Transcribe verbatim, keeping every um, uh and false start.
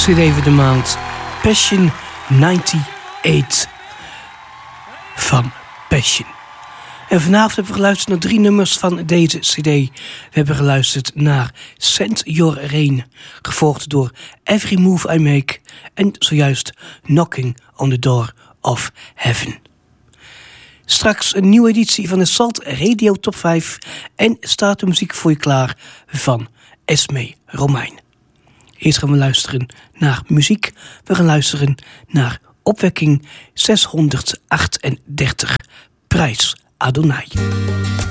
C D van de maand. Passion negenennegentig van Passion. En vanavond hebben we geluisterd naar drie nummers van deze C D. We hebben geluisterd naar Send Your Rain, gevolgd door Every Move I Make en zojuist Knocking on the Door of Heaven. Straks een nieuwe editie van de Salt Radio Top vijf en staat de muziek voor je klaar van Esme Romein. Eerst gaan we luisteren naar muziek. We gaan luisteren naar Opwekking zeshonderdachtendertig. Prijs Adonai.